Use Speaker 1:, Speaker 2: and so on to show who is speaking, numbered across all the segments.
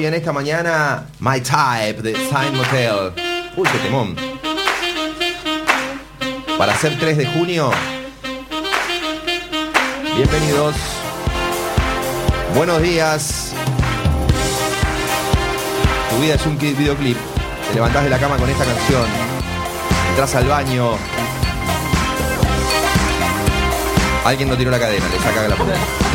Speaker 1: en esta mañana My Type de Time Motel. Uy, qué temón. Para ser 3 de junio. Bienvenidos. Buenos días. Tu vida es un videoclip. Te levantás de la cama con esta canción. Entras al baño. Alguien no tiró la cadena, le saca la puerta.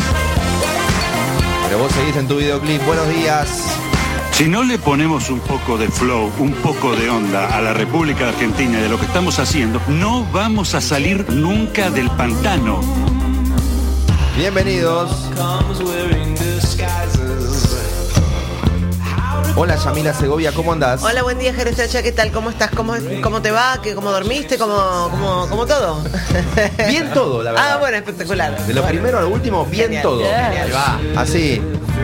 Speaker 1: Pero vos seguís en tu videoclip. Buenos días.
Speaker 2: Si no le ponemos un poco de flow, un poco de onda a la República Argentina y de lo que estamos haciendo, no vamos a salir nunca del pantano.
Speaker 1: Bienvenidos. Hola Yamila Segovia, ¿cómo andás?
Speaker 3: Hola, buen día, Jairo Estracha, ¿qué tal? ¿Cómo estás? ¿Cómo te va? ¿Cómo dormiste? ¿Cómo todo?
Speaker 1: Bien todo, la verdad.
Speaker 3: Ah, bueno, espectacular.
Speaker 1: De lo primero a lo último, bien
Speaker 3: Genial,
Speaker 1: todo.
Speaker 3: genial.
Speaker 1: Ahí va. Así.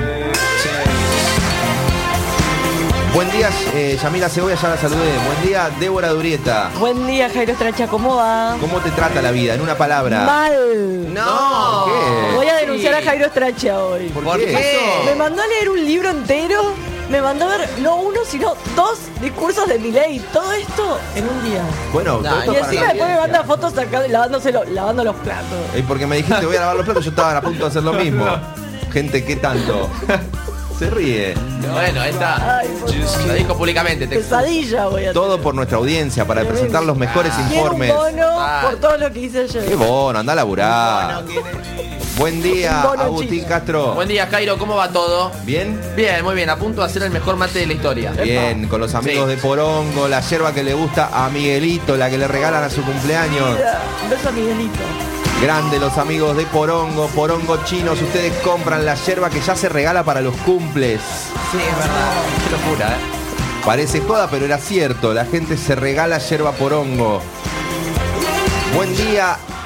Speaker 1: Buen día, Yamila Segovia, ya la saludé. Buen día, Débora Durieta.
Speaker 4: Buen día, Jairo Estracha, ¿cómo va?
Speaker 1: ¿Cómo te trata la vida? En una palabra.
Speaker 4: Mal.
Speaker 3: No.
Speaker 1: ¿Por qué?
Speaker 4: Voy a denunciar a Jairo Estracha hoy.
Speaker 1: ¿Por qué?
Speaker 4: Me mandó a leer un libro entero, me mandó a ver no uno, sino 2 discursos de Milei. Todo esto en un día.
Speaker 1: Bueno, todo esto
Speaker 4: Y
Speaker 1: para
Speaker 4: encima
Speaker 1: la
Speaker 4: después me manda fotos acá lavando los platos.
Speaker 1: porque me dijiste voy a lavar los platos, yo estaba a punto de hacer lo mismo. Gente, ¿qué tanto? Se ríe.
Speaker 5: Bueno, ahí está.
Speaker 4: Ay, por favor.
Speaker 5: Lo dijo públicamente.
Speaker 4: Pesadilla voy a
Speaker 1: Todo por nuestra audiencia, para presentar los mejores
Speaker 4: Quiero un
Speaker 1: informes.
Speaker 4: bono por todo lo que hice ayer.
Speaker 1: Qué bono, anda a laburar. Buen día,
Speaker 4: Un bono,
Speaker 1: Agustín
Speaker 4: chicos.
Speaker 1: Castro.
Speaker 5: Buen día, Jairo, ¿cómo va todo?
Speaker 1: ¿Bien?
Speaker 5: Bien, muy bien, a punto de hacer el mejor mate de la historia.
Speaker 1: Bien, con los amigos
Speaker 5: Sí.
Speaker 1: de Porongo, la yerba que le gusta a Miguelito, la que le regalan a su cumpleaños.
Speaker 4: Un beso a Miguelito.
Speaker 1: Grande los amigos de Porongo, Porongo Chinos, ustedes compran la yerba que ya se regala para los cumples.
Speaker 5: Sí, es verdad. Qué locura, ¿eh?
Speaker 1: Parece joda, pero era cierto, la gente se regala yerba Porongo. Buen día,